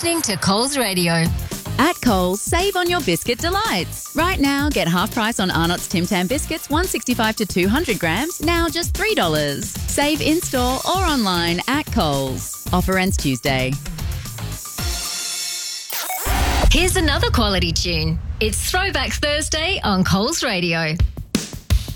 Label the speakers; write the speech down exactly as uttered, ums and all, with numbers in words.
Speaker 1: listening to Coles Radio.
Speaker 2: At Coles, save on your biscuit delights. Right now, get half price on Arnott's Tim Tam biscuits, one sixty-five to two hundred grams, now just three dollars. Save in-store or online at Coles. Offer ends Tuesday.
Speaker 1: Here's another quality tune. It's Throwback Thursday on Coles Radio.